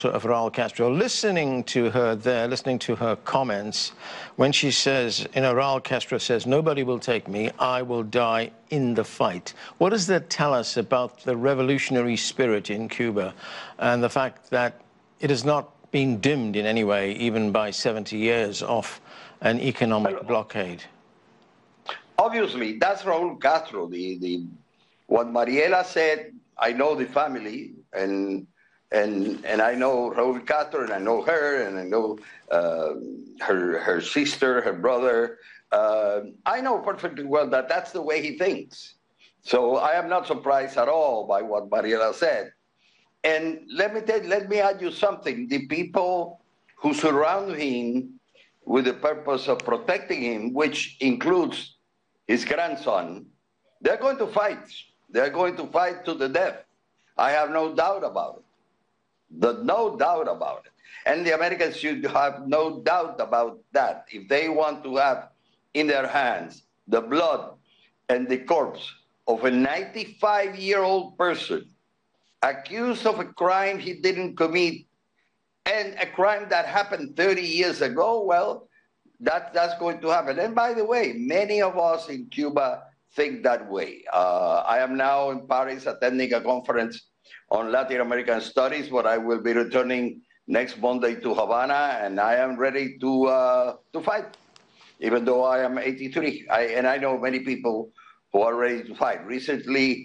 of Raul Castro, listening to her comments, when she says, Raul Castro says, nobody will take me, I will die in the fight. What does that tell us about the revolutionary spirit in Cuba and the fact that it has not been dimmed in any way, even by 70 years of an economic blockade? Obviously, that's Raul Castro. What Mariela said, I know the family, and I know Raul Castro, and I know her, and I know her sister, her brother. I know perfectly well that that's the way he thinks. So I am not surprised at all by what Mariela said. And let me add you something. The people who surround him with the purpose of protecting him, which includes his grandson, they're going to fight. They're going to fight to the death. I have no doubt about it. No doubt about it. And the Americans should have no doubt about that. If they want to have in their hands the blood and the corpse of a 95-year-old person accused of a crime he didn't commit and a crime that happened 30 years ago, well, that's going to happen. And by the way, many of us in Cuba think that way. I am now in Paris attending a conference on Latin American studies, but I will be returning next Monday to Havana, and I am ready to fight, even though I am 83. And I know many people who are ready to fight. Recently,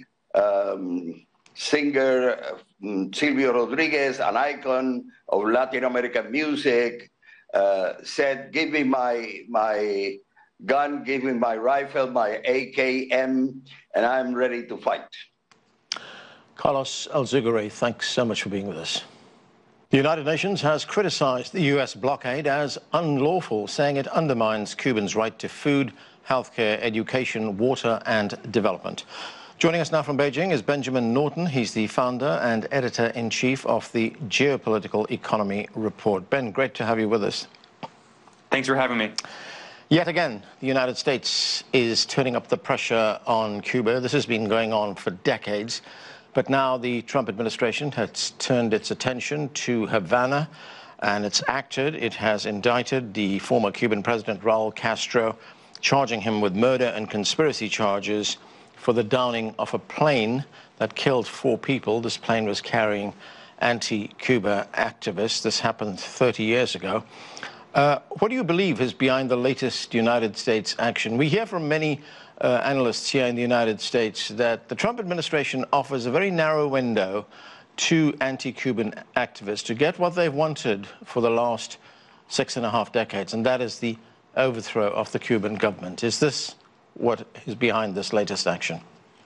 singer Silvio Rodriguez, an icon of Latin American music, said, give me my gun, give me my rifle, my AKM, and I'm ready to fight. Carlos Alzugare, thanks so much for being with us. The United Nations has criticized the U.S. blockade as unlawful, saying it undermines Cubans' right to food, healthcare, education, water, and development. Joining us now from Beijing is Benjamin Norton. He's the founder and editor-in-chief of the Geopolitical Economy Report. Ben, great to have you with us. Thanks for having me. Yet again, the United States is turning up the pressure on Cuba. This has been going on for decades. But now the Trump administration has turned its attention to Havana, and it's acted. It has indicted the former Cuban president, Raul Castro, charging him with murder and conspiracy charges for the downing of a plane that killed 4 people. This plane was carrying anti-Cuba activists. This happened 30 years ago. What do you believe is behind the latest United States action? We hear from many analysts here in the United States that the Trump administration offers a very narrow window to anti-Cuban activists to get what they've wanted for the last 6.5 decades, and that is the overthrow of the Cuban government. Is this what is behind this latest action?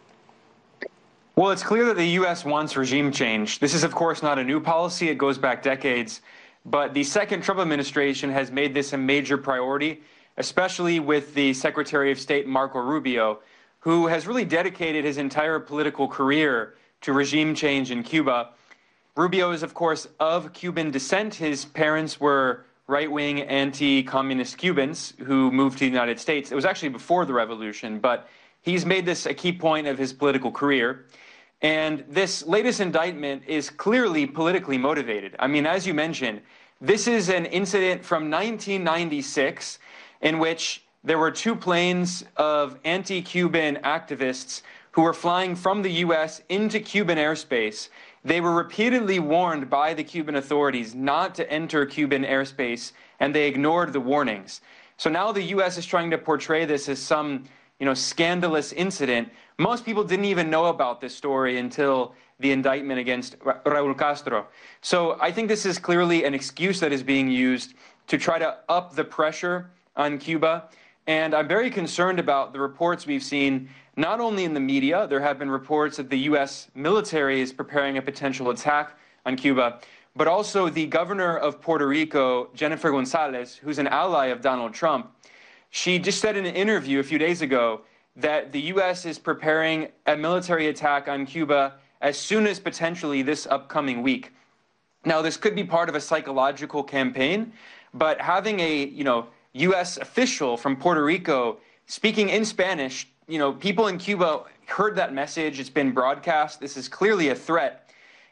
Well, it's clear that the U.S. wants regime change. This is, of course, not a new policy. It goes back decades. But the second Trump administration has made this a major priority, especially with the Secretary of State, Marco Rubio, who has really dedicated his entire political career to regime change in Cuba. Rubio is, of course, of Cuban descent. His parents were right-wing anti-communist Cubans who moved to the United States. It was actually before the revolution, but he's made this a key point of his political career. And this latest indictment is clearly politically motivated. I mean, as you mentioned, this is an incident from 1996 in which there were 2 planes of anti-Cuban activists who were flying from the U.S. into Cuban airspace. They were repeatedly warned by the Cuban authorities not to enter Cuban airspace, and they ignored the warnings. So now the U.S. is trying to portray this as some, scandalous incident. Most people didn't even know about this story until the indictment against Raul Castro. So I think this is clearly an excuse that is being used to try to up the pressure on Cuba. And I'm very concerned about the reports we've seen, not only in the media. There have been reports that the U.S. military is preparing a potential attack on Cuba, but also the governor of Puerto Rico, Jennifer Gonzalez, who's an ally of Donald Trump. She just said in an interview a few days ago that the U.S. is preparing a military attack on Cuba as soon as potentially this upcoming week. Now, this could be part of a psychological campaign, but having a, U.S. official from Puerto Rico speaking in Spanish, people in Cuba heard that message. It's been broadcast. This is clearly a threat.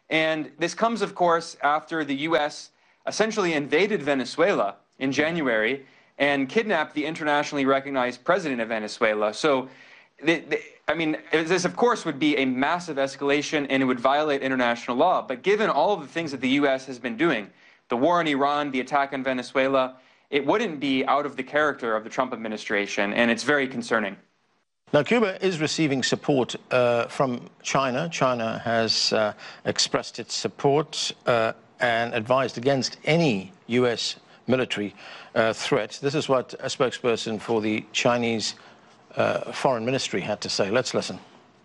And this comes, of course, after the U.S. essentially invaded Venezuela in January and kidnapped the internationally recognized president of Venezuela. So, I mean, this, of course, would be a massive escalation and it would violate international law. But given all of the things that the U.S. has been doing, the war in Iran, the attack on Venezuela, it wouldn't be out of the character of the Trump administration, and it's very concerning. Now, Cuba is receiving support from China. China has expressed its support and advised against any U.S. military threat. This is what a spokesperson for the Chinese Foreign Ministry had to say. Let's listen.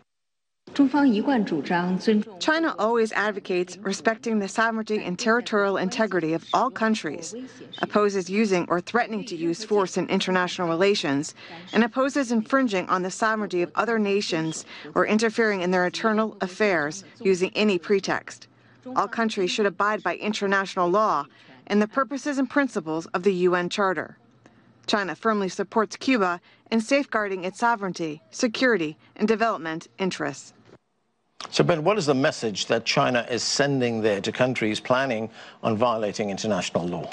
China always advocates respecting the sovereignty and territorial integrity of all countries, opposes using or threatening to use force in international relations, and opposes infringing on the sovereignty of other nations or interfering in their internal affairs using any pretext. All countries should abide by international law and the purposes and principles of the UN Charter. China firmly supports Cuba in safeguarding its sovereignty, security, and development interests. So, Ben, what is the message that China is sending there to countries planning on violating international law?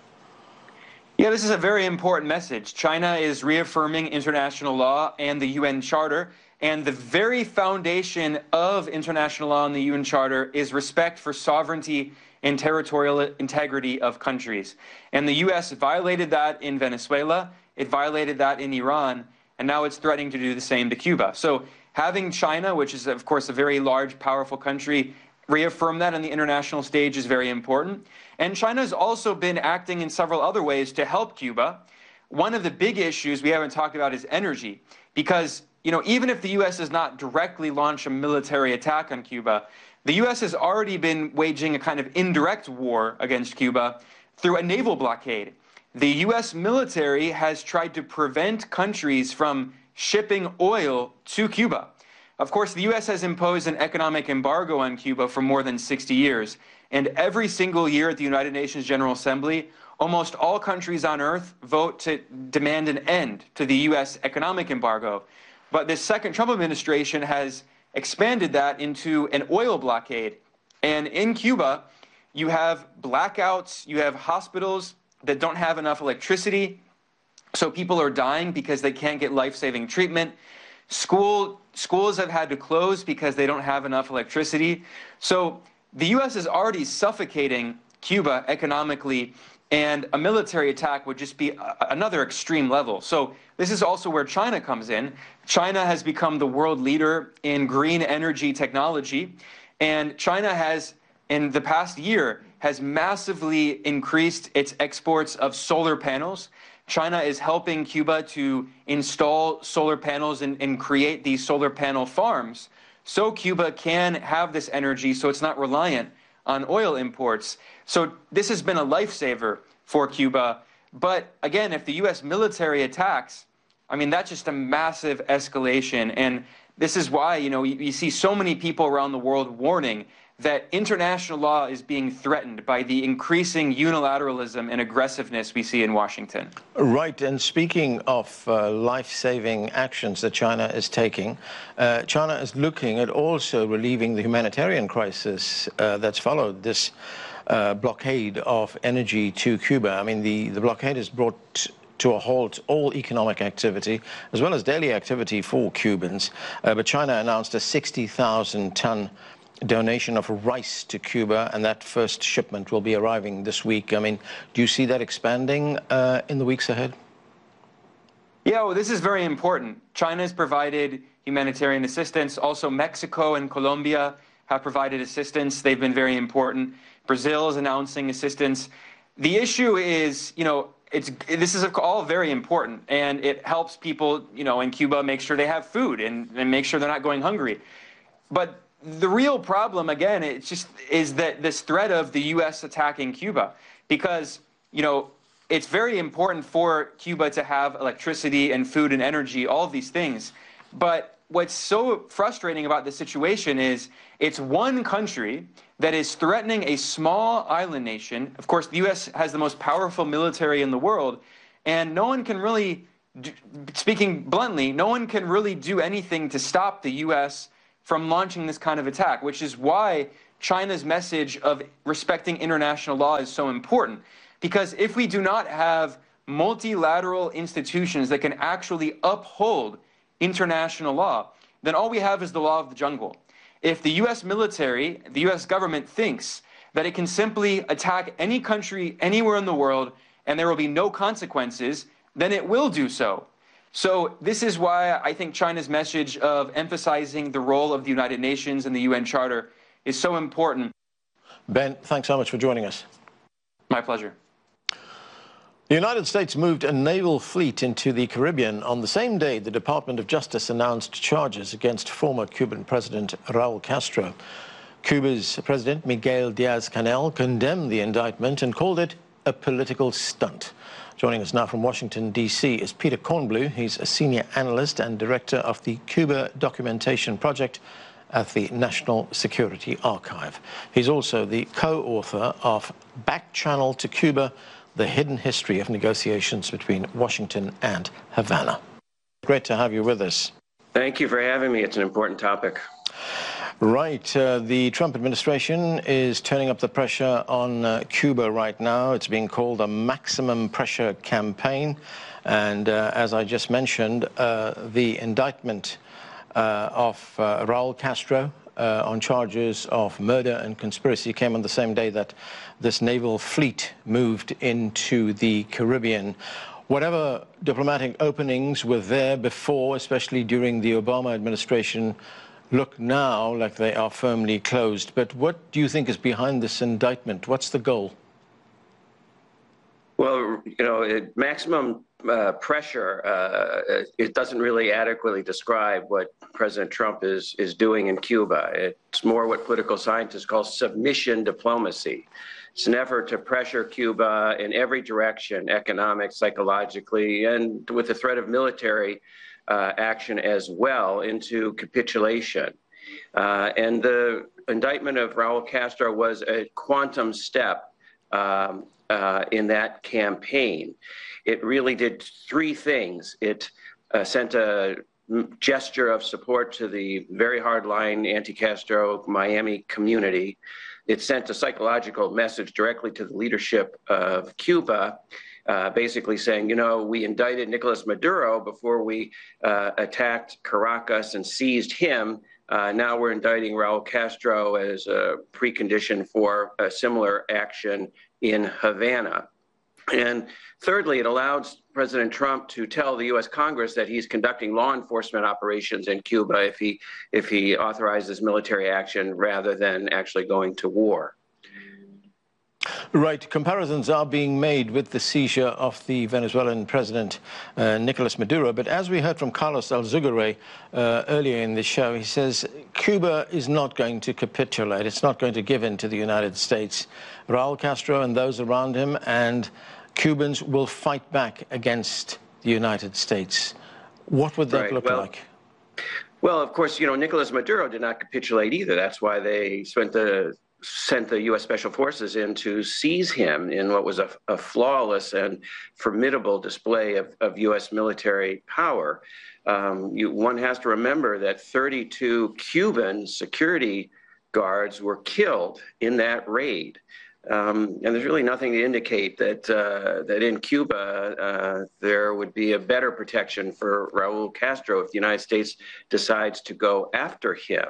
Yeah, this is a very important message. China is reaffirming international law and the UN Charter, and the very foundation of international law and the UN Charter is respect for sovereignty and territorial integrity of countries. And the U.S. violated that in Venezuela, it violated that in Iran, and now it's threatening to do the same to Cuba. So having China, which is, of course, a very large, powerful country, reaffirm that on the international stage is very important. And China has also been acting in several other ways to help Cuba. One of the big issues we haven't talked about is energy, because even if the U.S. does not directly launch a military attack on Cuba, the U.S. has already been waging a kind of indirect war against Cuba through a naval blockade. The U.S. military has tried to prevent countries from shipping oil to Cuba. Of course, the U.S. has imposed an economic embargo on Cuba for more than 60 years. And every single year at the United Nations General Assembly, almost all countries on Earth vote to demand an end to the U.S. economic embargo. But this second Trump administration has expanded that into an oil blockade. And in Cuba, you have blackouts, you have hospitals that don't have enough electricity, so people are dying because they can't get life-saving treatment. Schools have had to close because they don't have enough electricity. So the U.S. is already suffocating Cuba economically, and a military attack would just be another extreme level. So this is also where China comes in. China has become the world leader in green energy technology, and China has, in the past year, has massively increased its exports of solar panels. China is helping Cuba to install solar panels and create these solar panel farms so Cuba can have this energy so it's not reliant on oil imports. So this has been a lifesaver for Cuba. But again, if the U.S. military attacks, I mean, that's just a massive escalation. And this is why, you see so many people around the world warning that international law is being threatened by the increasing unilateralism and aggressiveness we see in Washington. Right, and speaking of life-saving actions that China is taking, China is looking at also relieving the humanitarian crisis that's followed this blockade of energy to Cuba. I mean, the blockade has brought to a halt all economic activity, as well as daily activity for Cubans. But China announced a 60,000-ton donation of rice to Cuba, and that first shipment will be arriving this week. I mean, do you see that expanding in the weeks ahead? Yeah, well, this is very important. China has provided humanitarian assistance. Also, Mexico and Colombia have provided assistance. They've been very important. Brazil is announcing assistance. The issue is, this is all very important, and it helps people, in Cuba make sure they have food and make sure they're not going hungry. But the real problem, again, is that this threat of the U.S. attacking Cuba, because, it's very important for Cuba to have electricity and food and energy, all of these things. But what's so frustrating about this situation is it's one country that is threatening a small island nation. Of course, the U.S. has the most powerful military in the world, and no one can really, speaking bluntly, no one can really do anything to stop the U.S. from launching this kind of attack, which is why China's message of respecting international law is so important. Because if we do not have multilateral institutions that can actually uphold international law, then all we have is the law of the jungle. If the U.S. military, the U.S. government thinks that it can simply attack any country anywhere in the world and there will be no consequences, then it will do so. So this is why I think China's message of emphasizing the role of the United Nations and the UN Charter is so important. Ben, thanks so much for joining us. My pleasure. The United States moved a naval fleet into the Caribbean on the same day the Department of Justice announced charges against former Cuban President Raul Castro. Cuba's President Miguel Diaz-Canel condemned the indictment and called it a political stunt. Joining us now from Washington, D.C. is Peter Kornbluh. He's a senior analyst and director of the Cuba Documentation Project at the National Security Archive. He's also the co-author of Back Channel to Cuba, The Hidden History of Negotiations Between Washington and Havana. Great to have you with us. Thank you for having me. It's an important topic. Right. The Trump administration is turning up the pressure on Cuba right now. It's being called a maximum pressure campaign. And as I just mentioned, the indictment of Raul Castro on charges of murder and conspiracy came on the same day that this naval fleet moved into the Caribbean. Whatever diplomatic openings were there before, especially during the Obama administration, look now like they are firmly closed. But what do you think is behind this indictment? What's the goal? Well, maximum pressure, it doesn't really adequately describe what President Trump is doing in Cuba. It's more what political scientists call submission diplomacy. It's an effort to pressure Cuba in every direction, economic, psychologically, and with the threat of military action as well, into capitulation. And the indictment of Raul Castro was a quantum step in that campaign. It really did three things. It sent a gesture of support to the very hardline anti-Castro Miami community. It sent a psychological message directly to the leadership of Cuba, basically saying, we indicted Nicolas Maduro before we attacked Caracas and seized him. Now we're indicting Raul Castro as a precondition for a similar action in Havana. And thirdly, it allowed President Trump to tell the U.S. Congress that he's conducting law enforcement operations in Cuba if he authorizes military action rather than actually going to war. Right. Comparisons are being made with the seizure of the Venezuelan president, Nicolas Maduro. But as we heard from Carlos Alzugare earlier in the show, he says Cuba is not going to capitulate. It's not going to give in to the United States. Raul Castro and those around him and Cubans will fight back against the United States. What would that look like? Well, of course, Nicolas Maduro did not capitulate either. That's why they sent the U.S. Special Forces in to seize him in what was a flawless and formidable display of U.S. military power. One has to remember that 32 Cuban security guards were killed in that raid. And there's really nothing to indicate that in Cuba there would be a better protection for Raul Castro if the United States decides to go after him.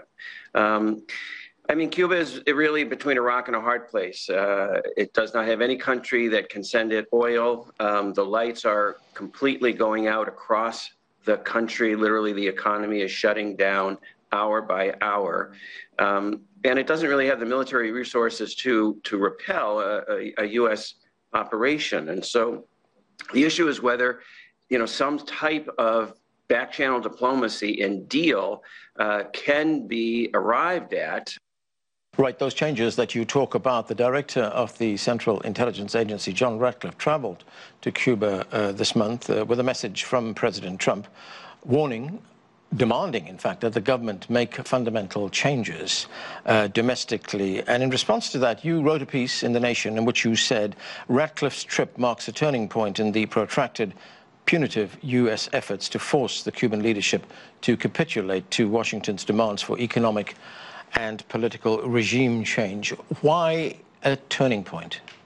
Cuba is really between a rock and a hard place. It does not have any country that can send it oil. The lights are completely going out across the country. Literally, the economy is shutting down hour by hour. And it doesn't really have the military resources to repel a U.S. operation. And so the issue is whether, some type of back-channel diplomacy and deal can be arrived at. Right, those changes that you talk about, the director of the Central Intelligence Agency, John Ratcliffe, traveled to Cuba this month with a message from President Trump demanding, in fact, that the government make fundamental changes domestically. And in response to that, you wrote a piece in The Nation in which you said Ratcliffe's trip marks a turning point in the protracted punitive U.S. efforts to force the Cuban leadership to capitulate to Washington's demands for economic and political regime change. Why a turning point?